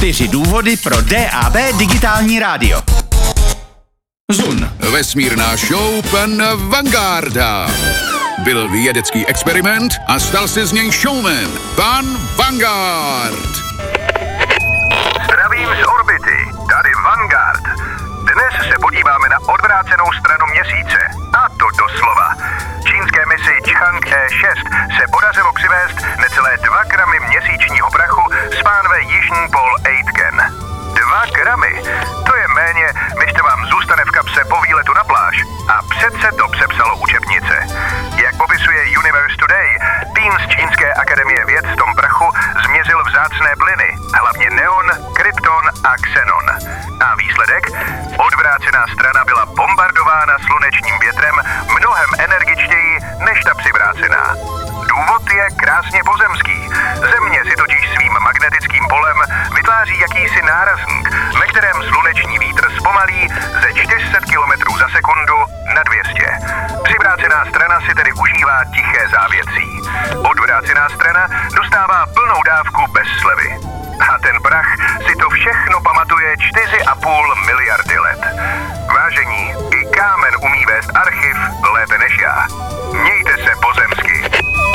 4 důvody pro DAB digitální rádio. Zun. Vesmírná show pan Vangarda. Byl vědecký experiment a stal se z něj showman. Pan Vanguard. Zdravím z orbity, tady Vanguard. Dnes se podíváme na odvrácenou stranu měsíce. A to doslova. Čínské misi Chang E6 se podařilo přivést necelé 2 gramy měsíčního prachu z pánve Jižní pol Aitken. 2 gramy? To je méně, než to vám zůstane v kapse po výletu na pláž. A přece to přepsalo učebnice. Jak popisuje Universe Today, tým z Čínské akademie věd v tom prachu změřil vzácné plyny, hlavně neon, krypton a xenon. A výsledek? Odvrácená strana byla bombardována slunečním větrem mnohem energičtěji než ta přivrácená. Důvod je krásně pozemský. Země si totiž svým magnetickým polem vytváří jakýsi nárazník, ve kterém sluneční vítr zpomalí ze 400 km za sekundu na 200. Přivrácená strana si tedy užívá tiché závětří. Odvrácená strana dostává plnou dávku bez slevy. A ten prach si to všechno pamatuje 4,5 miliardy let. Vážení, i kámen umí vést archiv lépe než já.